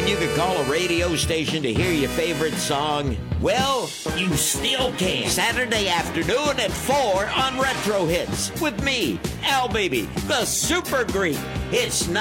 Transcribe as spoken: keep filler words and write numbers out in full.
you could call a radio station to hear your favorite song? Well, you still can. Saturday afternoon at four on Retro Hits with me, Al Baby, the Super Greek. It's not